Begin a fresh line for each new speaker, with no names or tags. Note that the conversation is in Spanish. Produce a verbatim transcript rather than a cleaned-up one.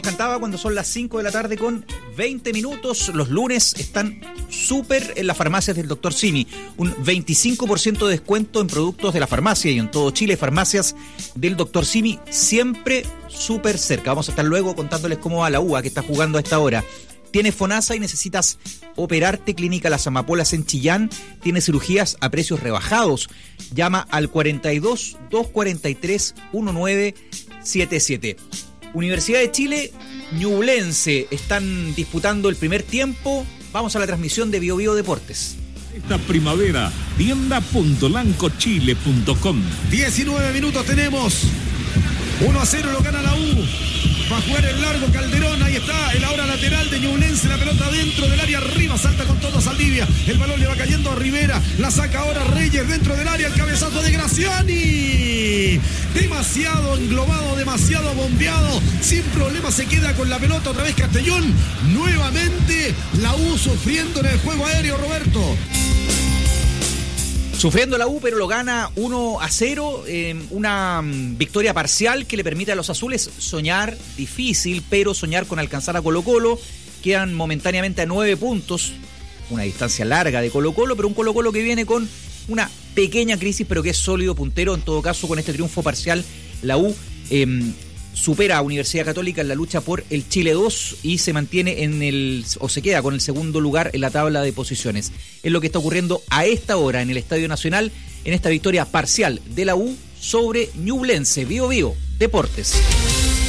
Cantaba cuando son las cinco de la tarde con veinte minutos. Los lunes están súper en las farmacias del doctor Simi. Un veinticinco por ciento de descuento en productos de la farmacia y en todo Chile. Farmacias del doctor Simi siempre súper cerca. Vamos a estar luego contándoles cómo va la U A que está jugando a esta hora. ¿Tienes FONASA y necesitas operarte? Clínica Las Amapolas en Chillán tiene cirugías a precios rebajados. Llama al cuarenta y dos, doscientos cuarenta y tres, diecinueve setenta y siete. Universidad de Chile, Ñublense están disputando el primer tiempo. Vamos a la transmisión de Bio Bio Deportes.
Esta primavera, tienda punto lancochile punto com.
diecinueve minutos tenemos. uno a cero lo gana la U. Va a jugar el largo Calderón. Ahí está el ahora lateral de Ñublense. La pelota dentro del área arriba. Salta con todo Saldivia. El balón le va cayendo a Rivera. La saca ahora Reyes dentro del área. El cabezazo de Graciani. Demasiado englobado, demasiado bombeado. Sin problema se queda con la pelota otra vez Castellón. Nuevamente la U sufriendo en el juego aéreo, Roberto.
Sufriendo la U, pero lo gana uno a cero, eh, una um, victoria parcial que le permite a los azules soñar, difícil, pero soñar con alcanzar a Colo-Colo. Quedan momentáneamente a nueve puntos, una distancia larga de Colo-Colo, pero un Colo-Colo que viene con una pequeña crisis, pero que es sólido puntero. En todo caso, con este triunfo parcial, la U eh, supera a Universidad Católica en la lucha por el Chile dos y se mantiene en el, o se queda con el segundo lugar en la tabla de posiciones. Es lo que está ocurriendo a esta hora en el Estadio Nacional, en esta victoria parcial de la U sobre Ñublense. Bio Bio Deportes.